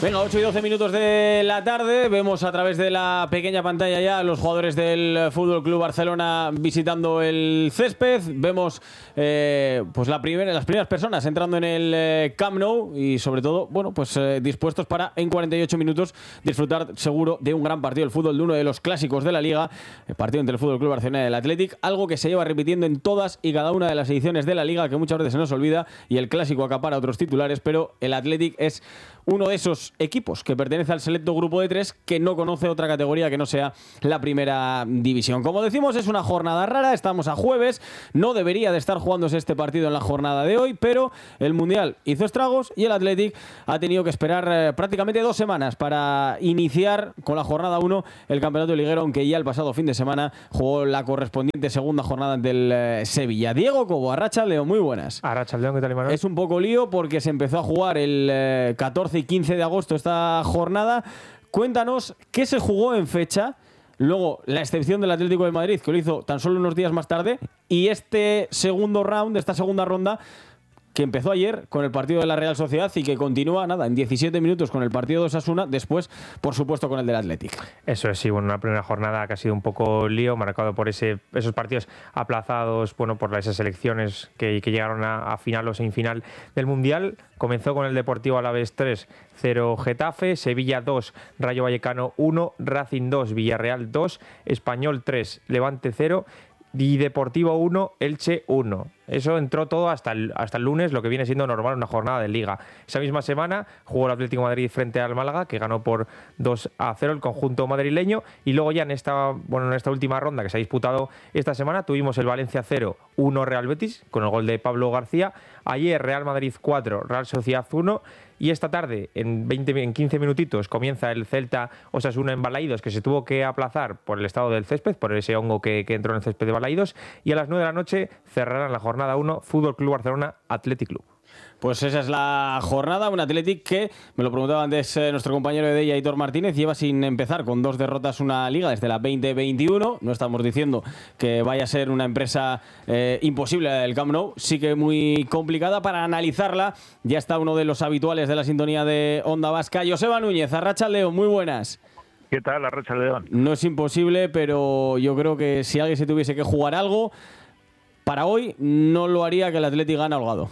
Venga, 8 y 12 minutos de la tarde. Vemos a través de la pequeña pantalla ya a los jugadores del Fútbol Club Barcelona visitando el césped. Vemos pues las primeras personas entrando en el Camp Nou y sobre todo, bueno, pues dispuestos para en 48 minutos disfrutar seguro de un gran partido del fútbol, de uno de los clásicos de la Liga, el partido entre el Fútbol Club Barcelona y el Athletic, algo que se lleva repitiendo en todas y cada una de las ediciones de la Liga, que muchas veces se nos olvida y el clásico acapara otros titulares, pero el Athletic es uno de esos equipos que pertenece al selecto grupo de 3 que no conoce otra categoría que no sea la primera división. Como decimos, es una jornada rara, estamos a jueves, no debería de estar jugándose este partido en la jornada de hoy, pero el Mundial hizo estragos y el Athletic ha tenido que esperar prácticamente 2 semanas para iniciar con la jornada 1 el campeonato liguero, aunque ya el pasado fin de semana jugó la correspondiente segunda jornada del Sevilla. Diego Cobo, Arratsaldeon, muy buenas. Arratsaldeon, ¿qué tal, Imanol? Es un poco lío porque se empezó a jugar el 14 y 15 de agosto esta jornada. Cuéntanos qué se jugó en fecha, luego la excepción del Atlético de Madrid, que lo hizo tan solo unos días más tarde, y este segundo round, esta segunda ronda, que empezó ayer con el partido de la Real Sociedad y que continúa, en 17 minutos con el partido de Osasuna, después, por supuesto, con el del Athletic. Eso es, sí, bueno, una primera jornada que ha sido un poco lío, marcado por esos partidos aplazados, bueno, por esas elecciones que llegaron a final o semifinal del Mundial. Comenzó con el Deportivo Alavés 3, 0 Getafe, Sevilla 2, Rayo Vallecano 1, Racing 2, Villarreal 2, Español 3, Levante 0 y Deportivo 1, Elche 1. Eso entró todo hasta el lunes, lo que viene siendo normal una jornada de Liga. Esa misma semana jugó el Atlético de Madrid frente al Málaga, que ganó por 2-0 el conjunto madrileño. Y luego ya en esta última ronda que se ha disputado esta semana, tuvimos el Valencia 0, 1 Real Betis, con el gol de Pablo García. Ayer Real Madrid 4, Real Sociedad 1. Y esta tarde, en 15 minutitos, comienza el Celta Osasuna en Balaídos, que se tuvo que aplazar por el estado del césped, por ese hongo que entró en el césped de Balaídos. Y a las 9 de la noche cerrarán la jornada 1, Fútbol Club Barcelona, Athletic Club. Pues esa es la jornada, un Athletic que, me lo preguntaba antes nuestro compañero de ella, Aitor Martínez, lleva sin empezar con 2 derrotas una liga desde la 2021. No estamos diciendo que vaya a ser una empresa imposible del Camp Nou, sí que muy complicada. Para analizarla ya está uno de los habituales de la sintonía de Onda Vasca, Joseba Núñez. Arratsaldeon, muy buenas. ¿Qué tal, Arratsaldeon? No es imposible, pero yo creo que si alguien se tuviese que jugar algo, para hoy no lo haría que el Athletic gane holgado.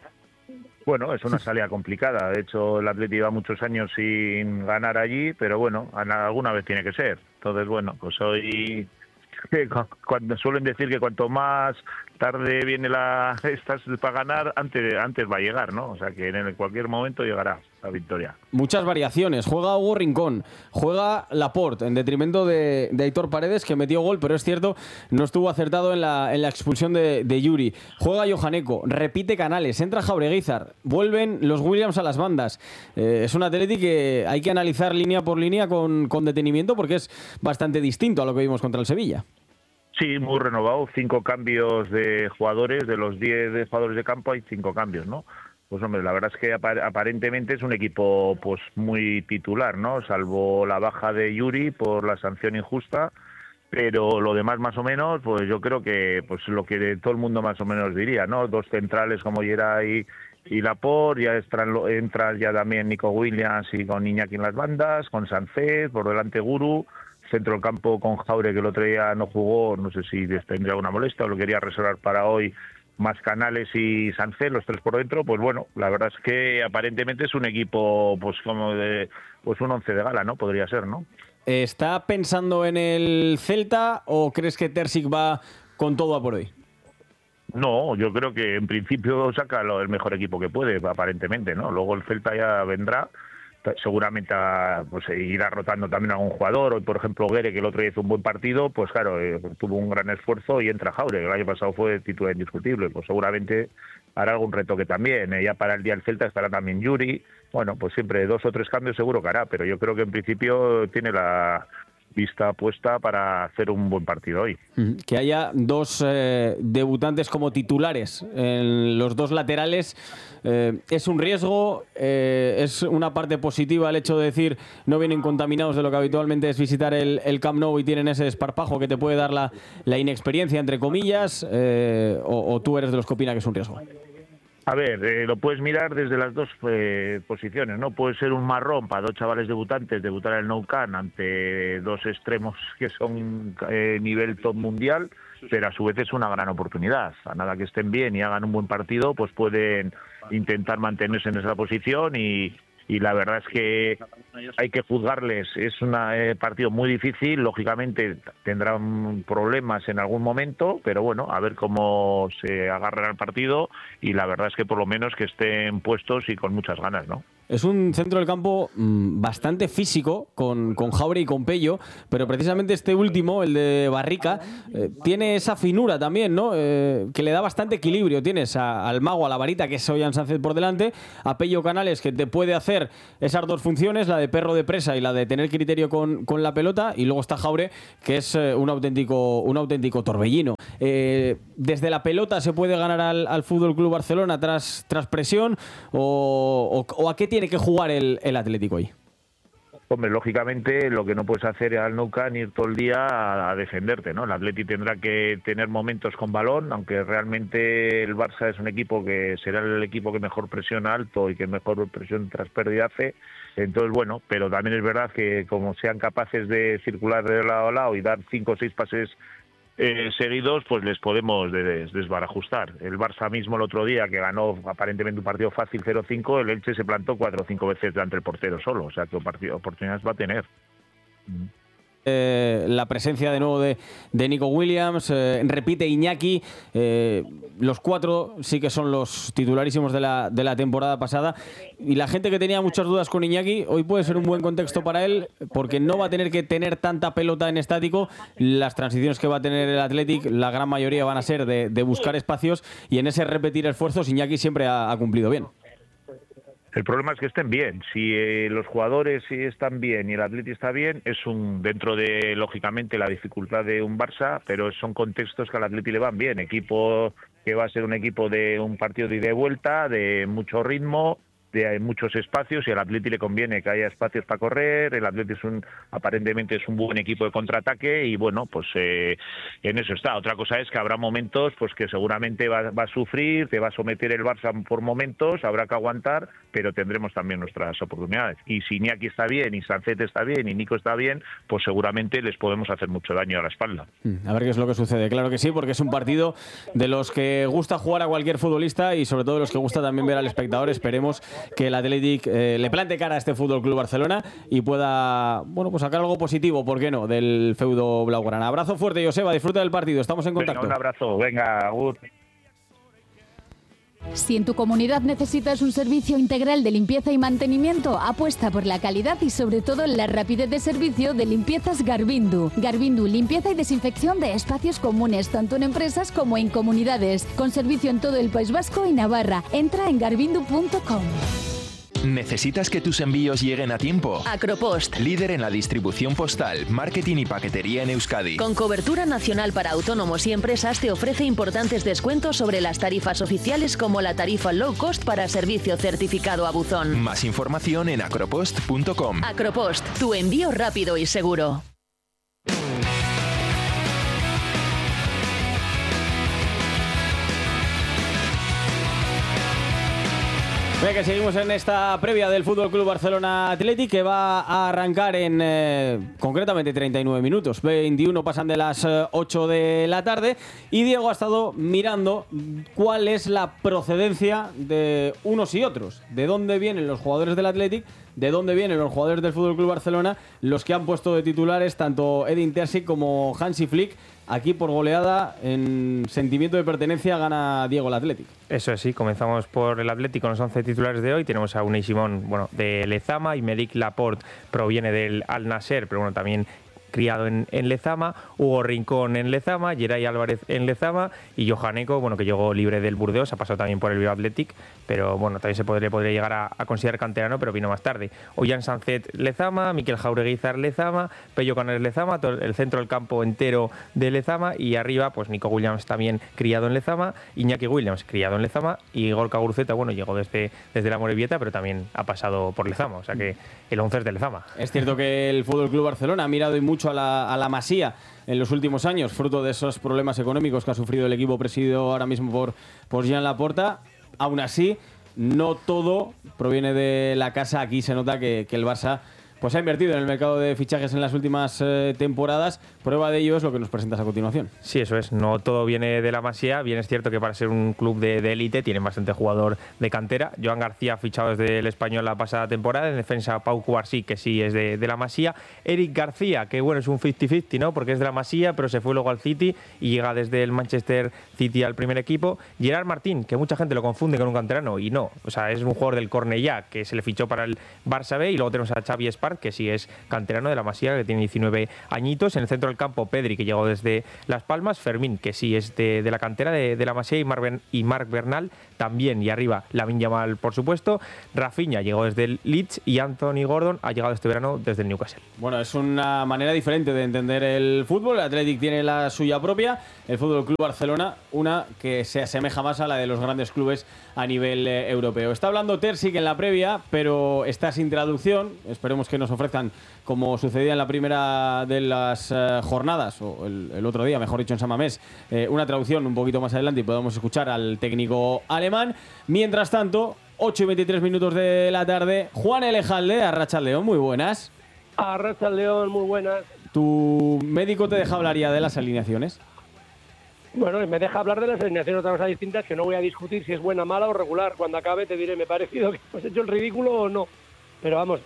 Bueno, es una salida complicada. De hecho, el Athletic lleva muchos años sin ganar allí, pero bueno, alguna vez tiene que ser. Entonces, bueno, pues hoy, cuando suelen decir que cuanto más tarde viene estas para ganar, antes va a llegar, ¿no? O sea, que en cualquier momento llegará la victoria. Muchas variaciones. Juega Hugo Rincón, juega Laporte, en detrimento de Aitor Paredes, que metió gol, pero es cierto, no estuvo acertado en la expulsión de Yuri. Juega Johaneko, repite Canales, entra Jaureguizar, vuelven los Williams a las bandas. Es un Athletic que hay que analizar línea por línea con detenimiento, porque es bastante distinto a lo que vimos contra el Sevilla. Sí, muy renovado, 5 cambios de jugadores, de los 10 de jugadores de campo hay 5 cambios, ¿no? Pues hombre, la verdad es que aparentemente es un equipo pues muy titular, ¿no? Salvo la baja de Yuri por la sanción injusta, pero lo demás más o menos, pues yo creo que pues lo que todo el mundo más o menos diría, ¿no? 2 centrales como Geray y Laporte, ya entra ya también Nico Williams y con Iñaki en las bandas, con Sánchez, por delante Guru, centro del campo con Jaure, que el otro día no jugó, no sé si tendría alguna molestia o lo quería reservar para hoy, más Canales y Sánchez, los 3 por dentro. Pues bueno, la verdad es que aparentemente es un equipo pues como pues un 11 de gala, ¿no? Podría ser, ¿no? ¿Está pensando en el Celta o crees que Terzic va con todo a por hoy? No, yo creo que en principio saca el mejor equipo que puede, aparentemente, ¿no? Luego el Celta ya vendrá, seguramente pues irá rotando también a algún jugador. Hoy, por ejemplo, Guere, que el otro día hizo un buen partido, pues claro, tuvo un gran esfuerzo y entra Jaure, que el año pasado fue titular indiscutible, pues seguramente hará algún retoque también. Ya para el día del Celta estará también Yuri. Bueno, pues siempre 2 o 3 cambios seguro que hará, pero yo creo que en principio tiene la vista puesta para hacer un buen partido hoy. Que haya 2 debutantes como titulares en los 2 laterales es un riesgo, es una parte positiva el hecho de decir no vienen contaminados de lo que habitualmente es visitar el Camp Nou y tienen ese desparpajo que te puede dar la inexperiencia, entre comillas, o tú eres de los que opina que es un riesgo. A ver, lo puedes mirar desde las dos posiciones, ¿no? Puede ser un marrón para dos chavales debutantes debutar en el Nou Camp ante dos extremos que son nivel top mundial, pero a su vez es una gran oportunidad. A nada que estén bien y hagan un buen partido, pues pueden intentar mantenerse en esa posición y la verdad es que hay que juzgarles. Es un partido muy difícil, lógicamente tendrán problemas en algún momento, pero bueno, a ver cómo se agarran al partido y la verdad es que por lo menos que estén puestos y con muchas ganas, ¿no? Es un centro del campo bastante físico, con Jaure y con Pello, pero precisamente este último, el de Barrica, tiene esa finura también, ¿no? Que le da bastante equilibrio. Tienes al mago, a la varita, que es Ollán Sánchez por delante, a Pello Canales, que te puede hacer esas dos funciones, la de perro de presa y la de tener criterio con la pelota, y luego está Jaure, que es un auténtico torbellino. ¿Desde la pelota se puede ganar al Fútbol Club Barcelona tras presión? ¿O a qué tiene que jugar el Atlético hoy? Hombre, lógicamente lo que no puedes hacer al Nou Camp ir todo el día a defenderte, ¿no? El Atleti tendrá que tener momentos con balón, aunque realmente el Barça es un equipo que será el equipo que mejor presiona alto y que mejor presión tras pérdida hace. Entonces, bueno, pero también es verdad que como sean capaces de circular de lado a lado y dar 5 o 6 pases seguidos, pues les podemos desbarajustar. El Barça mismo el otro día, que ganó aparentemente un partido fácil 0-5, el Elche se plantó 4 o 5 veces delante del portero solo, o sea que oportunidades va a tener. La presencia de nuevo de Nico Williams, repite Iñaki, los 4 sí que son los titularísimos de la temporada pasada, y la gente que tenía muchas dudas con Iñaki, hoy puede ser un buen contexto para él, porque no va a tener que tener tanta pelota en estático. Las transiciones que va a tener el Athletic, la gran mayoría van a ser de buscar espacios, y en ese repetir esfuerzos Iñaki siempre ha cumplido bien. El problema es que estén bien. Si los jugadores están bien y el Atleti está bien, es dentro de, lógicamente, la dificultad de un Barça, pero son contextos que al Atleti le van bien. Equipo que va a ser un equipo de un partido de ida y vuelta, de mucho ritmo, de muchos espacios, y al Atleti le conviene que haya espacios para correr. El Atleti aparentemente es un buen equipo de contraataque y bueno, pues en eso está. Otra cosa es que habrá momentos pues que seguramente va a sufrir, te va a someter el Barça por momentos, habrá que aguantar, pero tendremos también nuestras oportunidades. Y si Iñaki está bien, y Sancet está bien, y Nico está bien, pues seguramente les podemos hacer mucho daño a la espalda. A ver qué es lo que sucede. Claro que sí, porque es un partido de los que gusta jugar a cualquier futbolista y sobre todo de los que gusta también ver al espectador. Esperemos que el Athletic le plante cara a este Fútbol Club Barcelona y pueda, bueno, pues sacar algo positivo, ¿por qué no?, del feudo blaugrana. Abrazo fuerte, Joseba, disfruta del partido, estamos en contacto. Venga, un abrazo, venga, agur. Si en tu comunidad necesitas un servicio integral de limpieza y mantenimiento, apuesta por la calidad y sobre todo la rapidez de servicio de Limpiezas Garvindu. Garvindu, limpieza y desinfección de espacios comunes, tanto en empresas como en comunidades, con servicio en todo el País Vasco y Navarra. Entra en garvindu.com. ¿Necesitas que tus envíos lleguen a tiempo? Acropost, Líder en la distribución postal, marketing y paquetería en Euskadi. con cobertura nacional para autónomos y empresas, te ofrece importantes descuentos sobre las tarifas oficiales, como la tarifa low cost para servicio certificado a buzón. Más información en acropost.com. Acropost, tu envío rápido y seguro. Venga, que seguimos en esta previa del Fútbol Club Barcelona Athletic, que va a arrancar en concretamente 39 minutos. 21 pasan de las 8 de la tarde y Diego ha estado mirando cuál es la procedencia de unos y otros. De dónde vienen los jugadores del Athletic, de dónde vienen los jugadores del Fútbol Club Barcelona, los que han puesto de titulares tanto Edin Terzic como Hansi Flick. Aquí por goleada, en sentimiento de pertenencia, gana Diego el Athletic. Eso es, sí, comenzamos por el Athletic con los 11 titulares de hoy. Tenemos a Unai Simón, bueno, de Lezama, y Medic Laporte proviene del Al Nasser, pero bueno, también criado en Lezama, Hugo Rincón en Lezama, Geray Álvarez en Lezama y Johan Eko, bueno, que llegó libre del Burdeos, ha pasado también por el Bilbao Athletic, pero bueno, también podría llegar a considerar canterano, pero vino más tarde. Ollán Sánchez Lezama, Mikel Jaureguizar Lezama, Pello Canales Lezama, el centro del campo entero de Lezama, y arriba pues Nico Williams también criado en Lezama, Iñaki Williams criado en Lezama, y Gorka Guruceta, bueno, llegó desde la Amorebieta, pero también ha pasado por Lezama, o sea que el 11 es de Lezama. Es cierto que el Fútbol Club Barcelona ha mirado y mucho a la Masía en los últimos años, fruto de esos problemas económicos que ha sufrido el equipo presidido ahora mismo por Joan Laporta. Aún así, no todo proviene de la casa. Aquí se nota que el Barça pues ha invertido en el mercado de fichajes en las últimas temporadas. Prueba de ello es lo que nos presentas a continuación. Sí, eso es. No todo viene de la Masía. Bien es cierto que para ser un club de élite tienen bastante jugador de cantera. Joan García fichado desde el Español la pasada temporada. En defensa, Pau Cubarsí, que sí es de la Masía. Eric García, que bueno, es un 50-50, ¿no? Porque es de la Masía, pero se fue luego al City y llega desde el Manchester City al primer equipo. Gerard Martín, que mucha gente lo confunde con un canterano y no. O sea, es un jugador del Cornellá que se le fichó para el Barça B. Y luego tenemos a Xavi Espart, que sí es canterano de la Masía, que tiene 19 añitos. En el centro del campo, Pedri, que llegó desde Las Palmas. Fermín, que sí es de la cantera de la Masía. Y Marc Bernal también. Y arriba, Lamine Yamal, por supuesto. Rafinha llegó desde el Leeds. Y Anthony Gordon ha llegado este verano desde el Newcastle. Bueno, es una manera diferente de entender el fútbol. El Athletic tiene la suya propia. El Fútbol Club Barcelona, una que se asemeja más a la de los grandes clubes a nivel europeo. Está hablando Terzic en la previa, pero está sin traducción. Esperemos que nos ofrezcan, como sucedía en la primera de las jornadas, o el otro día, mejor dicho, en San Mamés, una traducción un poquito más adelante y podemos escuchar al técnico alemán. Mientras tanto, 8:23 de la tarde, Juan Elejalde, Arratsaldeon, muy buenas. Arratsaldeon, muy buenas. ¿Tu médico te deja hablar ya de las alineaciones? Bueno, me deja hablar de las alineaciones, otra cosa distinta, que no voy a discutir si es buena, mala o regular. Cuando acabe te diré, me ha parecido que has hecho el ridículo o no. Pero vamos,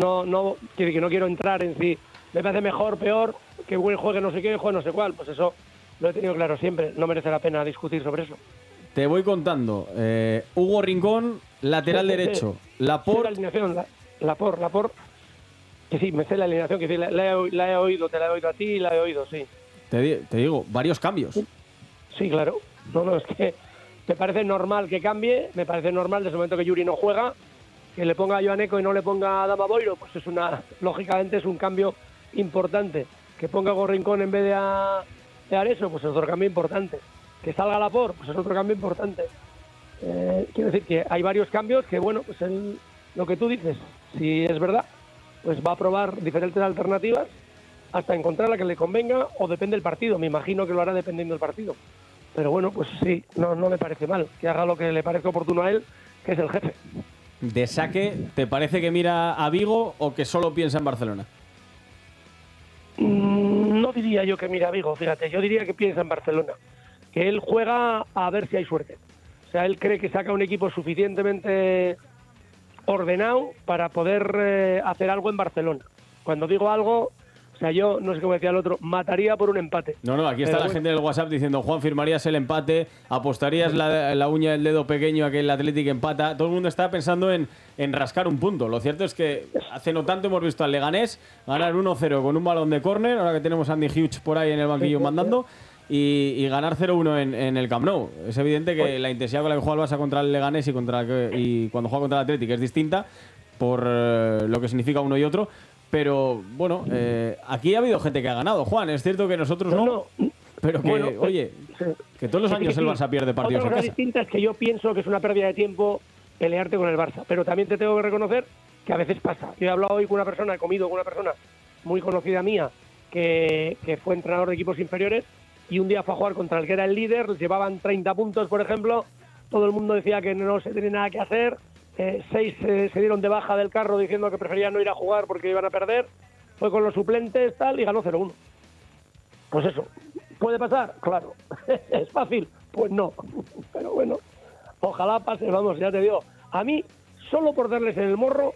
no quiero entrar en si me parece mejor, peor, que juegue no sé qué, juegue no sé cuál. Pues eso lo he tenido claro siempre, no merece la pena discutir sobre eso. Te voy contando. Hugo Rincón, lateral derecho. Laporte. La alineación, Laporte. Que sí, me sé la alineación, que sí, la he oído, te la he oído a ti, la he oído, sí. Te digo, varios cambios. Sí, claro. No, es que me parece normal que cambie, me parece normal desde el momento que Yuri no juega, que le ponga a Joan Eco y no le ponga a Adama Boiro, pues lógicamente es un cambio importante. Que ponga a Hugo Rincón en vez de Areso, pues es otro cambio importante. Que salga Laporte, pues es otro cambio importante. Quiero decir que hay varios cambios que, bueno, pues lo que tú dices, si es verdad, pues va a probar diferentes alternativas hasta encontrar la que le convenga, o depende del partido. Me imagino que lo hará dependiendo del partido. Pero bueno, pues sí, no me parece mal que haga lo que le parezca oportuno a él, que es el jefe. De saque, ¿te parece que mira a Vigo o que solo piensa en Barcelona? No diría yo que mira a Vigo, fíjate, yo diría que piensa en Barcelona. Que él juega a ver si hay suerte. O sea, él cree que saca un equipo suficientemente ordenado para poder hacer algo en Barcelona. Cuando digo algo, o sea, yo, no sé cómo decía el otro, mataría por un empate. No, aquí está la gente del WhatsApp diciendo: Juan, ¿firmarías el empate? ¿Apostarías la uña del dedo pequeño a que el Athletic empata? Todo el mundo está pensando en rascar un punto. Lo cierto es que hace no tanto hemos visto al Leganés ganar 1-0 con un balón de córner, ahora que tenemos a Andy Hughes por ahí en el banquillo mandando, y ganar 0-1 en el Camp Nou. Es evidente que la intensidad con la que juega el Barça contra el Leganés y cuando juega contra el Athletic es distinta por lo que significa uno y otro. Pero, bueno, aquí ha habido gente que ha ganado, Juan. Es cierto que nosotros no, pero que, bueno, oye, sí, que todos los años el Barça pierde partidos en casa. Otra cosa distinta es que yo pienso que es una pérdida de tiempo pelearte con el Barça. Pero también te tengo que reconocer que a veces pasa. Yo he hablado hoy con una persona, he comido con una persona muy conocida mía, que fue entrenador de equipos inferiores, y un día fue a jugar contra el que era el líder, llevaban 30 puntos, por ejemplo, todo el mundo decía que no se tenía nada que hacer. 6 se dieron de baja del carro diciendo que preferían no ir a jugar porque iban a perder. Fue con los suplentes tal y ganó 0-1. Pues eso, ¿puede pasar? Claro. ¿Es fácil? Pues no. Pero bueno, ojalá pase, vamos, ya te digo. A mí, solo por darles en el morro,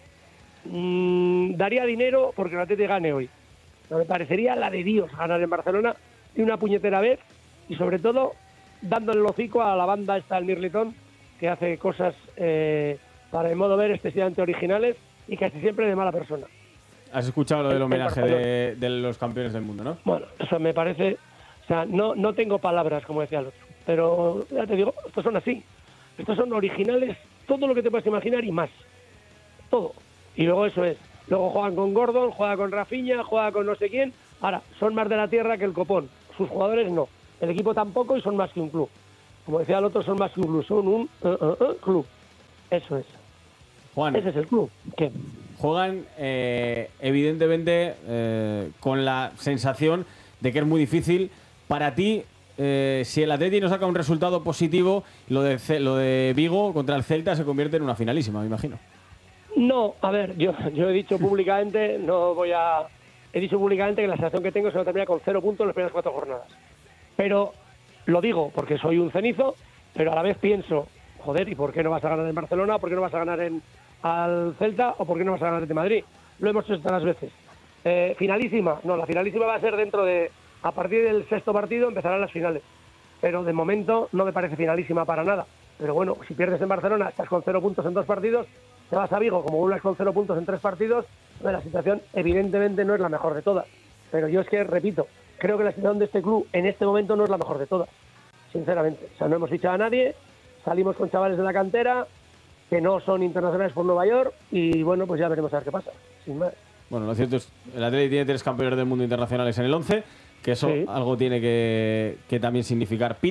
daría dinero porque el Atlético gane hoy. Me parecería la de Dios ganar en Barcelona de una puñetera vez, y sobre todo dándole el hocico a la banda esta del Mirlitón, que hace cosas para el modo ver excesivamente originales y casi siempre de mala persona. Has escuchado lo del homenaje de los campeones del mundo, ¿no? Bueno, eso me parece... O sea, no tengo palabras, como decía el otro. Pero ya te digo, estos son así. Estos son originales, todo lo que te puedes imaginar y más. Todo. Y luego eso es. Luego juegan con Gordon, juegan con Rafinha, juegan con no sé quién. Ahora, son más de la tierra que el copón. Sus jugadores no. El equipo tampoco, y son más que un club. Como decía el otro, son más que un club. Son un club. Eso es. Juan, ese es el club. ¿Qué? Juegan, evidentemente, con la sensación de que es muy difícil. Para ti, si el Atleti no saca un resultado positivo, lo de Vigo contra el Celta se convierte en una finalísima, me imagino. No, a ver, yo he dicho públicamente, he dicho públicamente que la sensación que tengo es que termina con 0 puntos en las primeras 4 jornadas. Pero lo digo porque soy un cenizo, pero a la vez pienso, joder, ¿y por qué no vas a ganar en Barcelona? ¿Por qué no vas a ganar al Celta? ¿O por qué no vas a ganar en Madrid? Lo hemos hecho todas las veces. Finalísima, no, la finalísima va a ser a partir del 6º partido empezarán las finales. Pero de momento no me parece finalísima para nada. Pero bueno, si pierdes en Barcelona, estás con 0 puntos en 2 partidos, te vas a Vigo, como vuelvas con 0 puntos en 3 partidos, la situación evidentemente no es la mejor de todas. Pero yo es que, repito, creo que la situación de este club en este momento no es la mejor de todas, sinceramente. O sea, no hemos fichado a nadie, salimos con chavales de la cantera que no son internacionales por Nueva York y bueno, pues ya veremos a ver qué pasa, sin más. Bueno, lo cierto es que el Atleti tiene 3 campeones del mundo internacionales en el 11, que eso Sí. algo tiene que también significar.